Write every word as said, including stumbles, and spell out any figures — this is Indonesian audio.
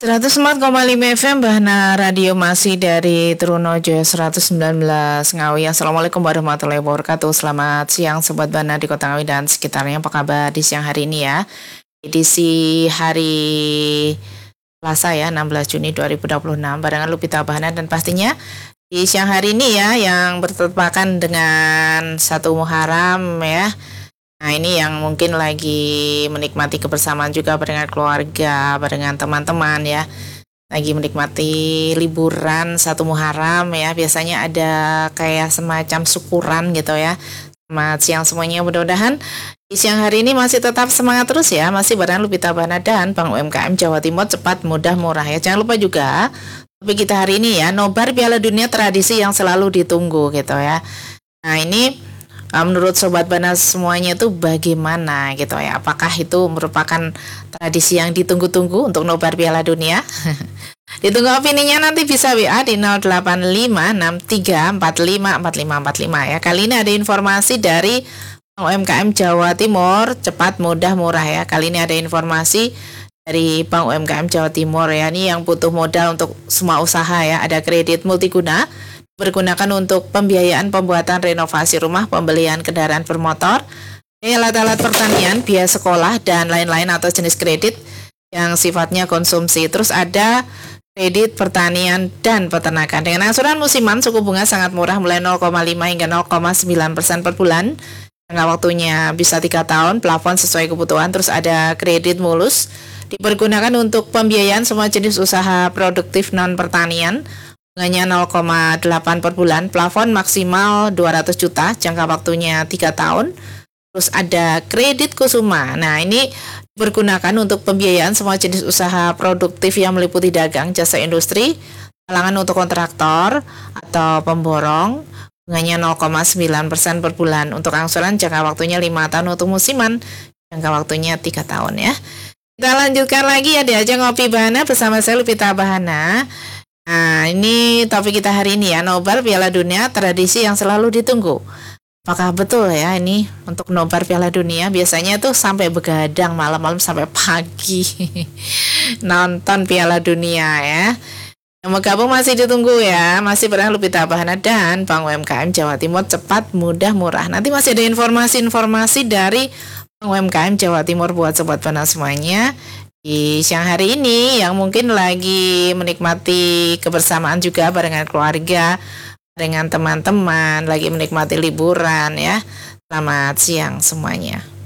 seratus empat koma lima F M Bahana Radio masih dari Trunojoyo seratus sembilan belas Ngawi. Assalamualaikum warahmatullahi wabarakatuh. Selamat siang Sobat Bahana di Kota Ngawi dan sekitarnya. Apa kabar di siang hari ini ya? Edisi hari Selasa ya, enam belas Juni dua ribu dua puluh enam. Barengan Lupita Bahana dan pastinya di siang hari ini ya yang bertepatan dengan satu Muharram ya. Nah ini yang mungkin lagi menikmati kebersamaan juga dengan keluarga, dengan teman-teman ya. Lagi menikmati liburan satu Muharram ya. Biasanya ada kayak semacam syukuran gitu ya. Selamat siang semuanya, mudah-mudahan di siang hari ini masih tetap semangat terus ya. Masih bareng Lupita Bahana dan Bank U M K M Jawa Timur, cepat, mudah, murah ya. Jangan lupa juga topik kita hari ini ya, nobar Piala Dunia tradisi yang selalu ditunggu gitu ya. Nah ini menurut Sobat Bahana semuanya itu bagaimana gitu ya? Apakah itu merupakan tradisi yang ditunggu-tunggu untuk nobar Piala Dunia? Ditunggu opininya, nanti bisa W A di nol delapan lima enam tiga empat lima empat lima empat lima ya. Kali ini ada informasi dari U M K M Jawa Timur, cepat, mudah, murah ya. Kali ini ada informasi dari Bank U M K M Jawa Timur ya. Ini yang butuh modal untuk semua usaha ya. Ada kredit multiguna bergunakan untuk pembiayaan pembuatan renovasi rumah, pembelian kendaraan bermotor, alat-alat pertanian, biaya sekolah, dan lain-lain atau jenis kredit yang sifatnya konsumsi. Terus ada kredit pertanian dan peternakan. Dengan angsuran musiman, suku bunga sangat murah mulai nol koma lima hingga nol koma sembilan persen per bulan. Jangka waktunya bisa tiga tahun, plafon sesuai kebutuhan. Terus ada kredit mulus, dipergunakan untuk pembiayaan semua jenis usaha produktif non-pertanian. Bunganya nol koma delapan per bulan, plafon maksimal dua ratus juta, jangka waktunya tiga tahun. Terus ada kredit kusuma. Nah, ini dipergunakan untuk pembiayaan semua jenis usaha produktif yang meliputi dagang, jasa industri, talangan untuk kontraktor atau pemborong. Bunganya nol koma sembilan persen per bulan. Untuk angsuran jangka waktunya lima tahun, untuk musiman jangka waktunya tiga tahun ya. Kita lanjutkan lagi ya di Ajang Ngopi Bahana bersama saya Lupita Bahana. Nah ini topik kita hari ini ya, nobar Piala Dunia tradisi yang selalu ditunggu. Apakah betul ya ini untuk nobar Piala Dunia? Biasanya tuh sampai begadang malam-malam sampai pagi nonton Piala Dunia ya. Yang mau gabung masih ditunggu ya. Masih bareng Lupita Bahana dan Bank U M K M Jawa Timur, cepat, mudah, murah. Nanti masih ada informasi-informasi dari Bank U M K M Jawa Timur buat Sobat Bahana semuanya di siang hari ini yang mungkin lagi menikmati kebersamaan juga barengan keluarga, dengan teman-teman, lagi menikmati liburan ya. Selamat siang semuanya.